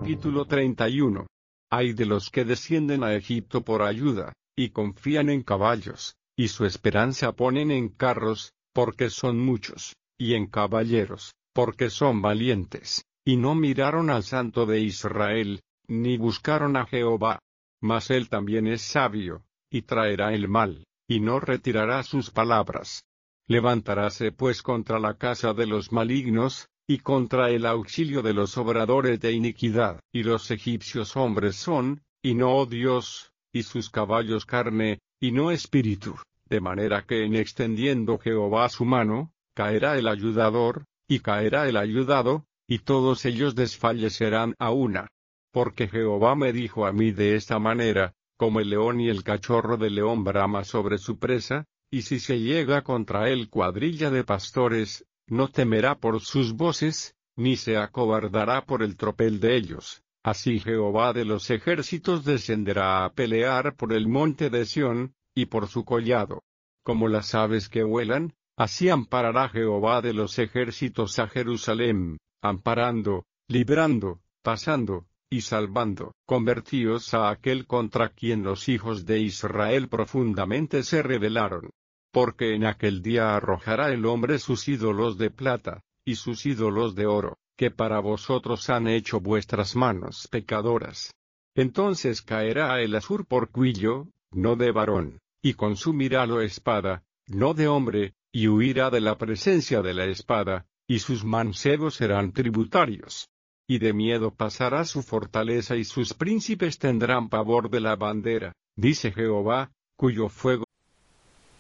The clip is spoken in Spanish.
Capítulo 31. Ay de los que descienden a Egipto por ayuda, y confían en caballos, y su esperanza ponen en carros, porque son muchos, y en caballeros, porque son valientes, y no miraron al Santo de Israel, ni buscaron a Jehová. Mas él también es sabio, y traerá el mal, y no retirará sus palabras. Levantaráse pues contra la casa de los malignos, y contra el auxilio de los obradores de iniquidad. Y los egipcios hombres son, y no Dios, y sus caballos carne, y no espíritu, de manera que en extendiendo Jehová su mano, caerá el ayudador, y caerá el ayudado, y todos ellos desfallecerán a una. Porque Jehová me dijo a mí de esta manera, como el león y el cachorro de león brama sobre su presa, y si se llega contra él cuadrilla de pastores, no temerá por sus voces, ni se acobardará por el tropel de ellos. Así Jehová de los ejércitos descenderá a pelear por el monte de Sión, y por su collado. Como las aves que vuelan, así amparará Jehová de los ejércitos a Jerusalén, amparando, librando, pasando, y salvando. Convertíos a aquel contra quien los hijos de Israel profundamente se rebelaron. Porque en aquel día arrojará el hombre sus ídolos de plata, y sus ídolos de oro, que para vosotros han hecho vuestras manos pecadoras. Entonces caerá el Asur por cuillo, no de varón, y consumirálo espada, no de hombre, y huirá de la presencia de la espada, y sus mancebos serán tributarios. Y de miedo pasará su fortaleza y sus príncipes tendrán pavor de la bandera, dice Jehová, cuyo fuego